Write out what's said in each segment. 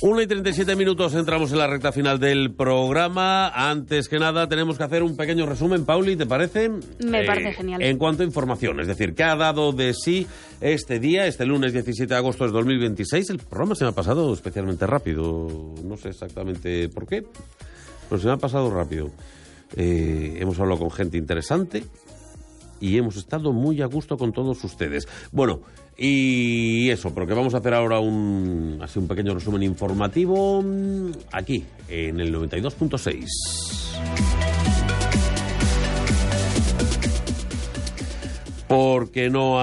1:37, entramos en la recta final del programa. Antes que nada, tenemos que hacer un pequeño resumen, Pauli, ¿te parece? Me parece genial. En cuanto a información, es decir, ¿qué ha dado de sí este día, este lunes 17 de agosto de 2026? El programa se me ha pasado especialmente rápido, no sé exactamente por qué, pero se me ha pasado rápido. Hemos hablado con gente interesante y hemos estado muy a gusto con todos ustedes. Bueno, y eso, pero que vamos a hacer ahora un pequeño resumen informativo aquí, en el 92.6. Porque no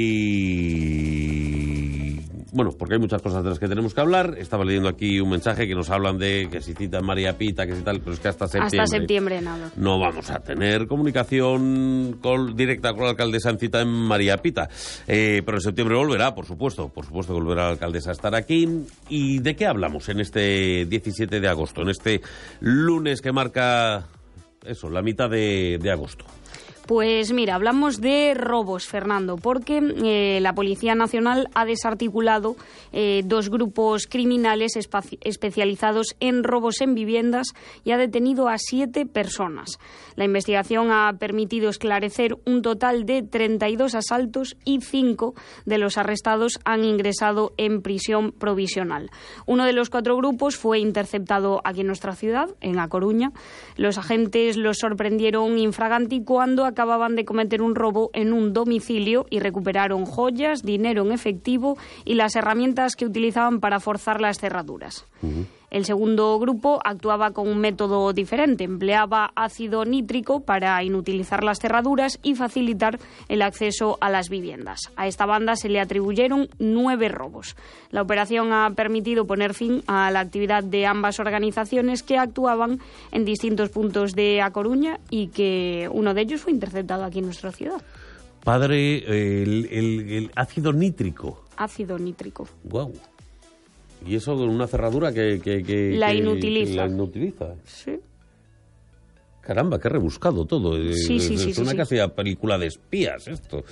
hay... Bueno, porque hay muchas cosas de las que tenemos que hablar. Estaba leyendo aquí un mensaje que nos hablan de que si cita María Pita, que si tal, pero es que hasta septiembre nada. No vamos a tener comunicación directa con la alcaldesa en cita en María Pita. Pero en septiembre volverá, por supuesto que volverá la alcaldesa a estar aquí. ¿Y de qué hablamos en este 17 de agosto, en este lunes que marca eso, la mitad de agosto? Pues mira, hablamos de robos, Fernando, porque la Policía Nacional ha desarticulado dos grupos criminales especializados en robos en viviendas y ha detenido a 7 personas. La investigación ha permitido esclarecer un total de 32 asaltos y 5 de los arrestados han ingresado en prisión provisional. Uno de los 4 grupos fue interceptado aquí en nuestra ciudad, en A Coruña. Los agentes los sorprendieron infraganti cuando acababan de cometer un robo en un domicilio y recuperaron joyas, dinero en efectivo y las herramientas que utilizaban para forzar las cerraduras. El segundo grupo actuaba con un método diferente. Empleaba ácido nítrico para inutilizar las cerraduras y facilitar el acceso a las viviendas. A esta banda se le atribuyeron 9 robos. La operación ha permitido poner fin a la actividad de ambas organizaciones que actuaban en distintos puntos de A Coruña y que uno de ellos fue interceptado aquí en nuestra ciudad. Padre, el ácido nítrico. Ácido nítrico. Guau. Y eso con una cerradura que la inutiliza. Sí. Caramba, qué rebuscado todo. Sí. Suena casi a película de espías esto.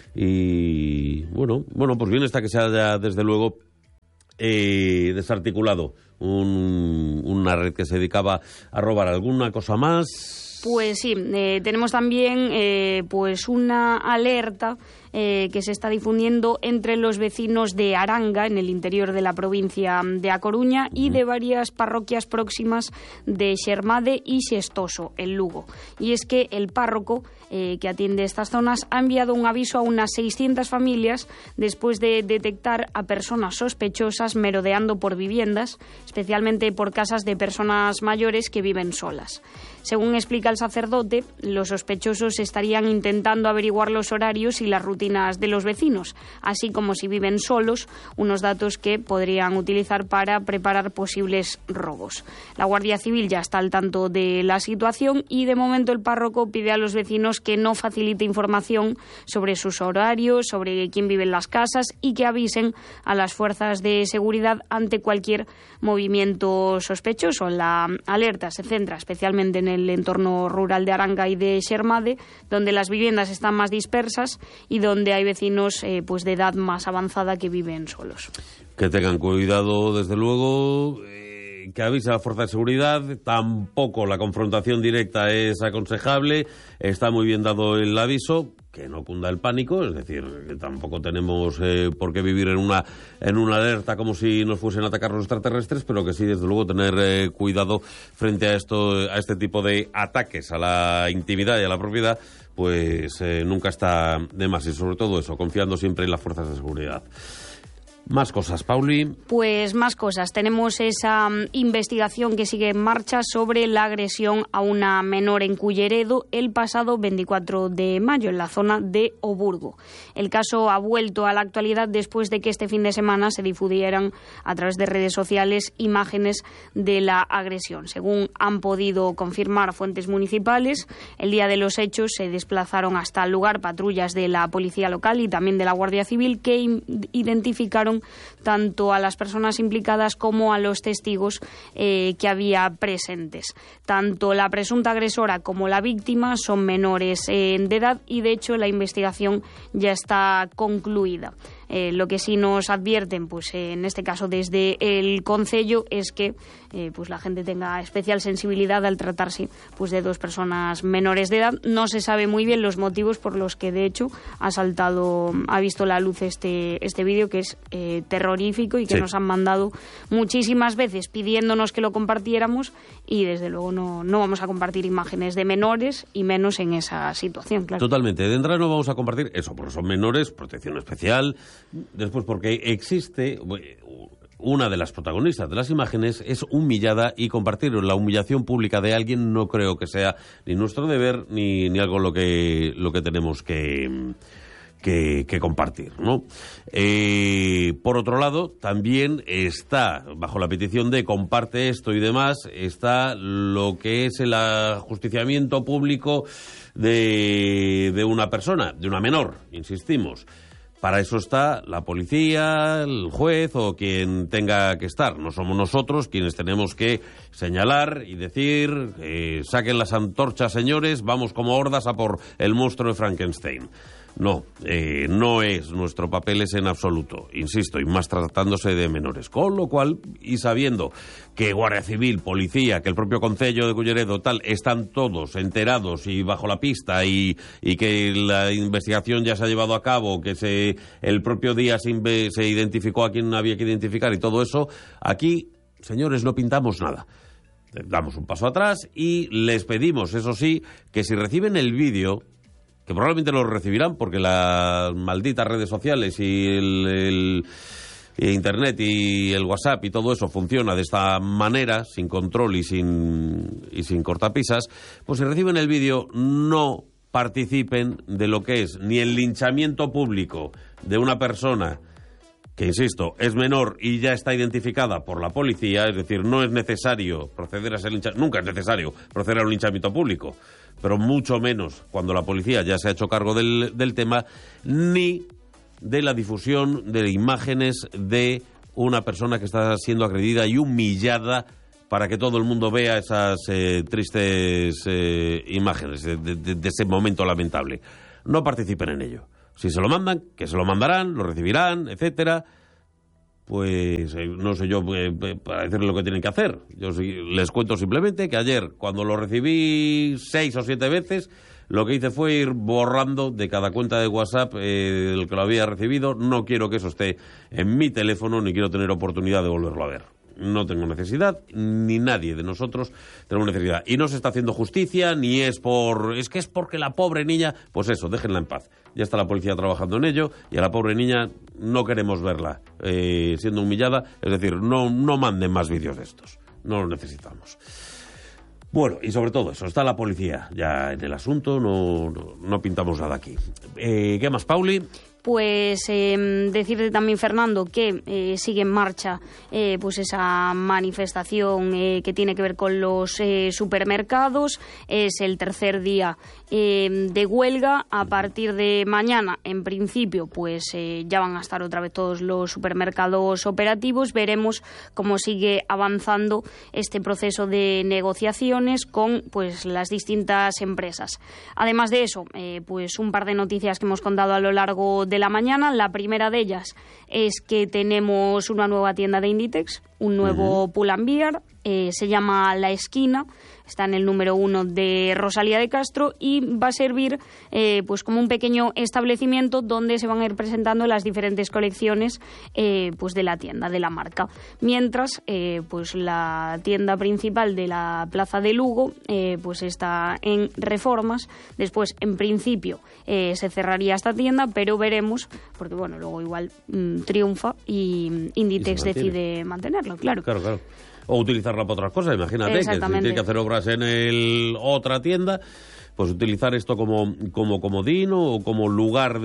Y bueno, pues bien está que se haya desde luego desarticulado una red que se dedicaba a robar. ¿Alguna cosa más? Pues sí, tenemos también pues una alerta que se está difundiendo entre los vecinos de Aranga, en el interior de la provincia de A Coruña, y de varias parroquias próximas de Xermade y Xestoso, en Lugo. Y es que el párroco que atiende estas zonas ha enviado un aviso a unas 600 familias después de detectar a personas sospechosas merodeando por viviendas, especialmente por casas de personas mayores que viven solas. Según explica el sacerdote, los sospechosos estarían intentando averiguar los horarios y las rutinas de los vecinos, así como si viven solos, unos datos que podrían utilizar para preparar posibles robos. La Guardia Civil ya está al tanto de la situación y de momento el párroco pide a los vecinos que no facilite información sobre sus horarios, sobre quién vive en las casas y que avisen a las fuerzas de seguridad ante cualquier movimiento sospechoso. La alerta se centra especialmente en el entorno rural de Aranga y de Xermade, donde las viviendas están más dispersas y donde hay vecinos pues de edad más avanzada que viven solos. Que tengan cuidado, desde luego, que avise a la fuerza de seguridad. Tampoco la confrontación directa es aconsejable. Está muy bien dado el aviso. Que no cunda el pánico, es decir, que tampoco tenemos por qué vivir en una alerta como si nos fuesen a atacar los extraterrestres, pero que sí, desde luego, tener cuidado frente a este tipo de ataques a la intimidad y a la propiedad, pues nunca está de más, y sobre todo eso, confiando siempre en las fuerzas de seguridad. Más cosas, Pauli. Pues más cosas. Tenemos esa investigación que sigue en marcha sobre la agresión a una menor en Culleredo el pasado 24 de mayo, en la zona de Oburgo. El caso ha vuelto a la actualidad después de que este fin de semana se difundieran a través de redes sociales imágenes de la agresión. Según han podido confirmar fuentes municipales, el día de los hechos se desplazaron hasta el lugar patrullas de la policía local y también de la Guardia Civil que identificaron tanto a las personas implicadas como a los testigos que había presentes. Tanto la presunta agresora como la víctima son menores de edad y, de hecho, la investigación ya está concluida. Lo que sí nos advierten, pues en este caso desde el Concello, es que pues la gente tenga especial sensibilidad al tratarse pues de 2 personas menores de edad. No se sabe muy bien los motivos por los que de hecho ha visto la luz este vídeo, que es terrorífico y que nos han mandado muchísimas veces pidiéndonos que lo compartiéramos, y desde luego no vamos a compartir imágenes de menores y menos en esa situación, claro. Totalmente. De entrada no vamos a compartir eso, porque son menores, protección especial. Después, porque existe una de las protagonistas de las imágenes es humillada, y compartir la humillación pública de alguien no creo que sea ni nuestro deber ni algo lo que tenemos que compartir, ¿no? Por otro lado, también está, bajo la petición de comparte esto y demás, está lo que es el ajusticiamiento público de una persona, de una menor, insistimos. Para eso está la policía, el juez o quien tenga que estar. No somos nosotros quienes tenemos que señalar y decir, saquen las antorchas, señores, vamos como hordas a por el monstruo de Frankenstein. No, no es nuestro papel ese en absoluto, insisto, y más tratándose de menores. Con lo cual, y sabiendo que Guardia Civil, Policía, que el propio Concello de Culleredo, tal, están todos enterados y bajo la pista, y que la investigación ya se ha llevado a cabo, que el propio día se identificó a quien había que identificar y todo eso, aquí, señores, no pintamos nada. Damos un paso atrás y les pedimos, eso sí, que si reciben el vídeo, que probablemente lo recibirán porque las malditas redes sociales y el Internet y el WhatsApp y todo eso funciona de esta manera, sin control y sin cortapisas, pues si reciben el vídeo no participen de lo que es ni el linchamiento público de una persona que, insisto, es menor y ya está identificada por la policía, es decir, no es necesario proceder a ese linchamiento, nunca es necesario proceder a un linchamiento público, pero mucho menos cuando la policía ya se ha hecho cargo del tema, ni de la difusión de imágenes de una persona que está siendo agredida y humillada para que todo el mundo vea esas tristes imágenes de ese momento lamentable. No participen en ello. Si se lo mandan, que se lo mandarán, lo recibirán, etcétera. Pues no sé yo para decirles lo que tienen que hacer. Yo les cuento simplemente que ayer, cuando lo recibí 6 o 7 veces, lo que hice fue ir borrando de cada cuenta de WhatsApp el que lo había recibido. No quiero que eso esté en mi teléfono, ni quiero tener oportunidad de volverlo a ver. No tengo necesidad, ni nadie de nosotros tenemos necesidad. Y no se está haciendo justicia, ni es que es porque la pobre niña... Pues eso, déjenla en paz. Ya está la policía trabajando en ello, y a la pobre niña no queremos verla siendo humillada. Es decir, no manden más vídeos de estos. No los necesitamos. Bueno, y sobre todo eso, está la policía ya en el asunto, no pintamos nada aquí. ¿Qué más, Pauli? Pues decirte también, Fernando, que sigue en marcha pues esa manifestación que tiene que ver con los supermercados. Es el tercer día de huelga. A partir de mañana, en principio, pues ya van a estar otra vez todos los supermercados operativos. Veremos cómo sigue avanzando este proceso de negociaciones con pues las distintas empresas. Además de eso, pues un par de noticias que hemos contado a lo largo de la mañana. La primera de ellas es que tenemos una nueva tienda de Inditex, un nuevo Pull & Bear, se llama La Esquina, está en el número 1 de Rosalía de Castro, y va a servir pues como un pequeño establecimiento donde se van a ir presentando las diferentes colecciones pues de la tienda, de la marca. Mientras pues la tienda principal de la Plaza de Lugo pues está en reformas. Después, en principio, se cerraría esta tienda, pero veremos, porque bueno, luego igual triunfa y Inditex decide mantenerlo, claro. Claro. O utilizarla para otras cosas, imagínate, que si tiene que hacer obras en otra tienda, pues utilizar esto como comodín o como lugar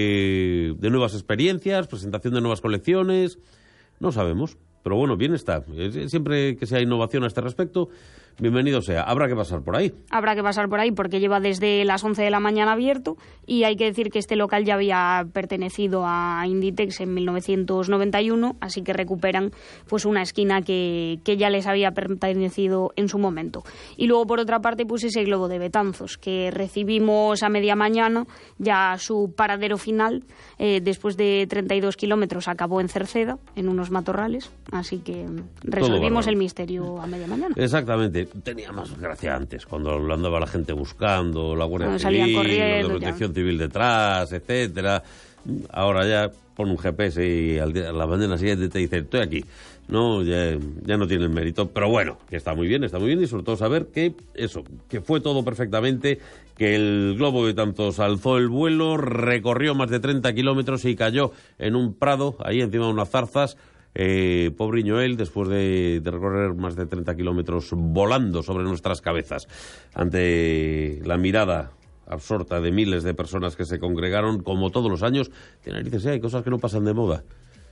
de nuevas experiencias, presentación de nuevas colecciones, no sabemos. Pero bueno, bien está. Siempre que sea innovación a este respecto, bienvenido sea. Habrá que pasar por ahí. Habrá que pasar por ahí porque lleva desde las 11 de la mañana abierto, y hay que decir que este local ya había pertenecido a Inditex en 1991, así que recuperan pues una esquina que ya les había pertenecido en su momento. Y luego, por otra parte, pues ese globo de Betanzos que recibimos a media mañana, ya su paradero final, después de 32 kilómetros acabó en Cerceda, en unos matorrales, así que resolvimos el misterio a media mañana. Exactamente. Tenía más gracia antes, cuando lo andaba la gente buscando, la Guardia Civil, corriendo, la Protección Civil detrás, etcétera. Ahora ya pon un GPS y a la mañana siguiente te dice, estoy aquí. No, ya no tiene el mérito, pero bueno, que está muy bien, y sobre todo saber que fue todo perfectmente, que el globo de Betanzos alzó el vuelo, recorrió más de 30 kilómetros y cayó en un prado, ahí encima de unas zarzas. Pobriño él, después de recorrer más de 30 kilómetros volando sobre nuestras cabezas, ante la mirada absorta de miles de personas que se congregaron, como todos los años. De narices, hay cosas que no pasan de moda.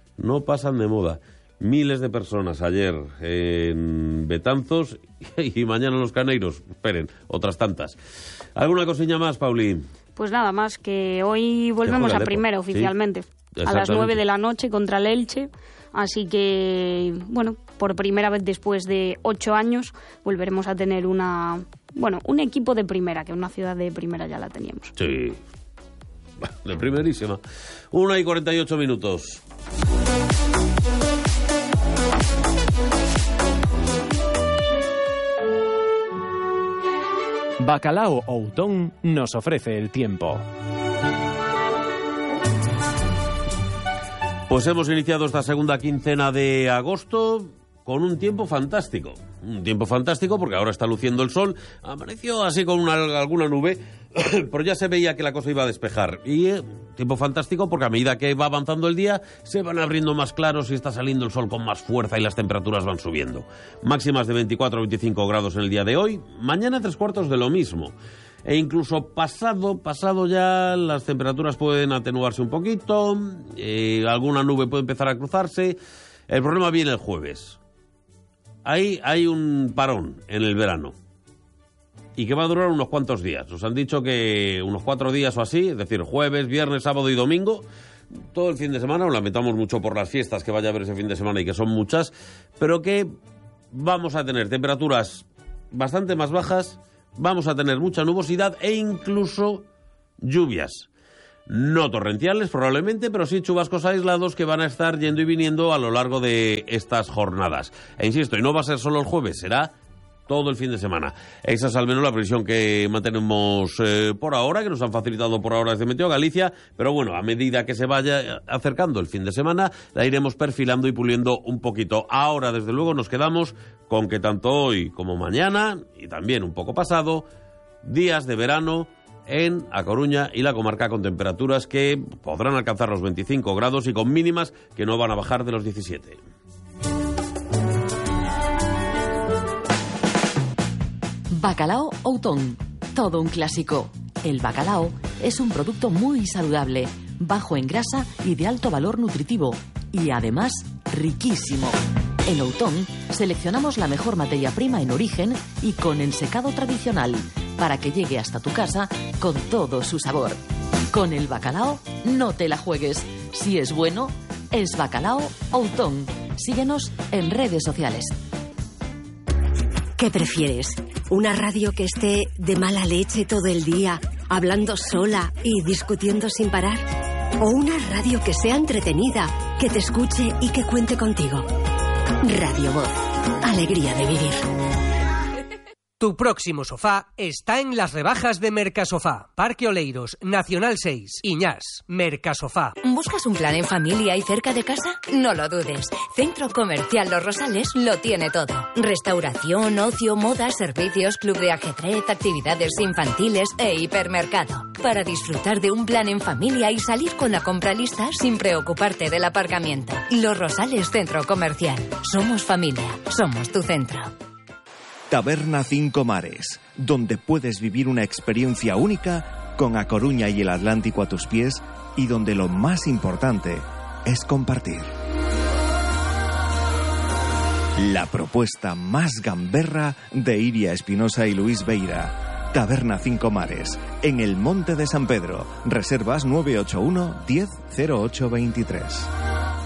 Miles de personas ayer en Betanzos y mañana en Los Caneiros. Esperen, otras tantas. ¿Alguna cosilla más, Pauli? Pues nada más, que hoy volvemos a primera oficialmente. Sí, a las 9 de la noche contra el Elche. Así que, bueno, por primera vez después de 8 años volveremos a tener un equipo de primera, que una ciudad de primera ya la teníamos. Sí, de primerísima. 1:48. Bacalao Outón nos ofrece el tiempo. Pues hemos iniciado esta segunda quincena de agosto con un tiempo fantástico. Un tiempo fantástico porque ahora está luciendo el sol. Amaneció así con alguna nube, pero ya se veía que la cosa iba a despejar. Y tiempo fantástico porque a medida que va avanzando el día se van abriendo más claros y está saliendo el sol con más fuerza y las temperaturas van subiendo. Máximas de 24 o 25 grados en el día de hoy. Mañana 3/4 de lo mismo. E incluso pasado ya, las temperaturas pueden atenuarse un poquito, alguna nube puede empezar a cruzarse. El problema viene el jueves. Ahí hay un parón en el verano y que va a durar unos cuantos días. Nos han dicho que unos 4 días o así, es decir, jueves, viernes, sábado y domingo, todo el fin de semana. Nos lamentamos mucho por las fiestas que vaya a haber ese fin de semana y que son muchas, pero que vamos a tener temperaturas bastante más bajas. Vamos a tener mucha nubosidad e incluso lluvias. No torrenciales probablemente, pero sí chubascos aislados que van a estar yendo y viniendo a lo largo de estas jornadas. E insisto, y no va a ser solo el jueves, será todo el fin de semana. Esa es al menos la previsión que mantenemos por ahora, que nos han facilitado por ahora desde Meteo Galicia, pero bueno, a medida que se vaya acercando el fin de semana, la iremos perfilando y puliendo un poquito. Ahora, desde luego, nos quedamos con que tanto hoy como mañana, y también un poco pasado, días de verano en A Coruña y la comarca, con temperaturas que podrán alcanzar los 25 grados y con mínimas que no van a bajar de los 17. Bacalao Outón, todo un clásico. El bacalao es un producto muy saludable, bajo en grasa y de alto valor nutritivo, y además riquísimo. En Outón seleccionamos la mejor materia prima en origen y con ensecado tradicional, para que llegue hasta tu casa con todo su sabor. Con el bacalao no te la juegues. Si es bueno, es Bacalao Outón. Síguenos en redes sociales. ¿Qué prefieres? ¿Una radio que esté de mala leche todo el día, hablando sola y discutiendo sin parar? ¿O una radio que sea entretenida, que te escuche y que cuente contigo? Radio Voz. Alegría de vivir. Tu próximo sofá está en las rebajas de Mercasofá. Parque Oleiros, Nacional 6, Iñás, Mercasofá. ¿Buscas un plan en familia y cerca de casa? No lo dudes. Centro Comercial Los Rosales lo tiene todo. Restauración, ocio, moda, servicios, club de ajedrez, actividades infantiles e hipermercado. Para disfrutar de un plan en familia y salir con la compra lista sin preocuparte del aparcamiento. Los Rosales Centro Comercial. Somos familia. Somos tu centro. Taberna Cinco Mares, donde puedes vivir una experiencia única con A Coruña y el Atlántico a tus pies, y donde lo más importante es compartir. La propuesta más gamberra de Iria Espinosa y Luis Beira. Taberna 5 Mares, en el Monte de San Pedro. Reservas 981 10 0823.